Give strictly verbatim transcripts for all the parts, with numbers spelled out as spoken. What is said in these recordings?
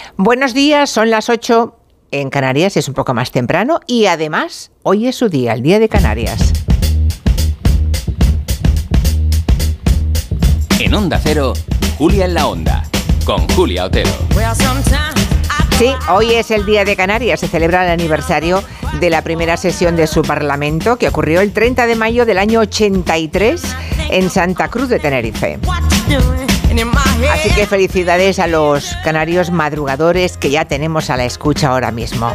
Buenos días, son las ocho en Canarias, es un poco más temprano y además hoy es su día, el Día de Canarias. En Onda Cero, Julia en la Onda, con Julia Otero. Sí, hoy es el Día de Canarias, se celebra el aniversario de la primera sesión de su Parlamento que ocurrió el treinta de mayo del año ochenta y tres en Santa Cruz de Tenerife. Así que felicidades a los canarios madrugadores que ya tenemos a la escucha ahora mismo.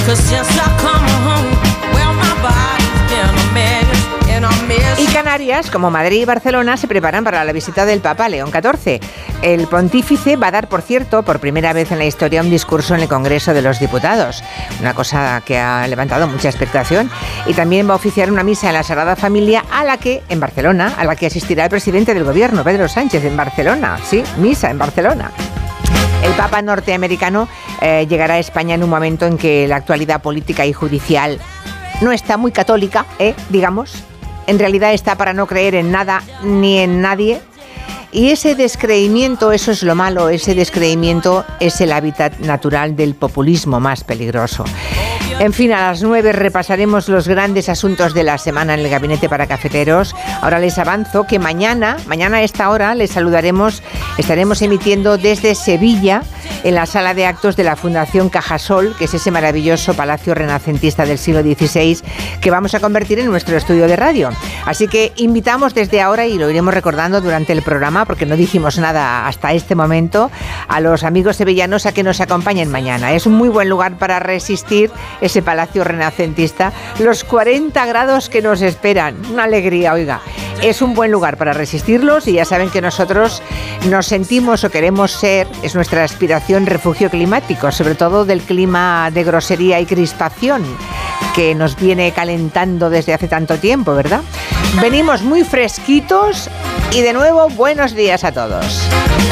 Y Canarias, como Madrid y Barcelona, se preparan para la visita del Papa León catorce. El pontífice va a dar, por cierto, por primera vez en la historia, un discurso en el Congreso de los Diputados, una cosa que ha levantado mucha expectación, y también va a oficiar una misa en la Sagrada Familia a la que, en Barcelona, a la que asistirá el presidente del Gobierno, Pedro Sánchez, en Barcelona. Sí, misa en Barcelona. El Papa norteamericano eh, llegará a España en un momento en que la actualidad política y judicial no está muy católica, ¿eh? digamos. En realidad está para no creer en nada ni en nadie. Y ese descreimiento, eso es lo malo, ese descreimiento es el hábitat natural del populismo más peligroso. En fin, a las nueve repasaremos los grandes asuntos de la semana en el Gabinete para Cafeteros. Ahora les avanzo que mañana, mañana a esta hora, les saludaremos, estaremos emitiendo desde Sevilla, en la sala de actos de la Fundación Cajasol, que es ese maravilloso palacio renacentista del siglo dieciséis, que vamos a convertir en nuestro estudio de radio. Así que invitamos desde ahora, y lo iremos recordando durante el programa, porque no dijimos nada hasta este momento, a los amigos sevillanos a que nos acompañen mañana. Es un muy buen lugar para resistir ese palacio renacentista, los cuarenta grados que nos esperan. Una alegría, oiga. Es un buen lugar para resistirlos y ya saben que nosotros nos sentimos o queremos ser, es nuestra aspiración, refugio climático, sobre todo del clima de grosería y crispación que nos viene calentando desde hace tanto tiempo, ¿verdad? Venimos muy fresquitos y de nuevo buenos días a todos.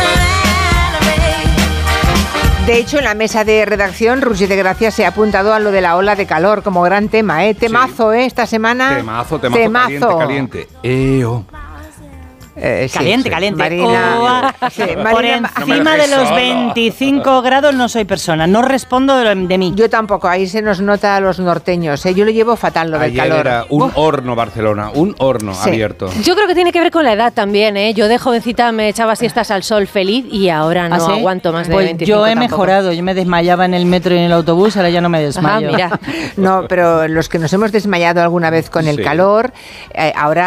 De hecho, en la mesa de redacción, Roger de Gracia se ha apuntado a lo de la ola de calor como gran tema, ¿eh? Temazo, ¿eh? Esta semana. Temazo, temazo, temazo. Caliente, caliente. Eo. Eh, sí, caliente, sí. caliente. Marina, oh, sí, Marina, por encima no de los veinticinco grados no soy persona, no respondo de, lo, de mí. Yo tampoco, ahí se nos nota a los norteños, ¿eh? Yo lo llevo fatal, lo del Ayer calor. Era un Uf. horno Barcelona, un horno sí. abierto. Yo creo que tiene que ver con la edad también, ¿eh? Yo de jovencita me echaba siestas al sol feliz y ahora no ¿Ah, sí? aguanto más de pues veinticinco yo he tampoco. mejorado, yo me desmayaba en el metro y en el autobús, ahora ya no me desmayo. Ajá, mira. No, pero los que nos hemos desmayado alguna vez con el sí. calor, eh, ahora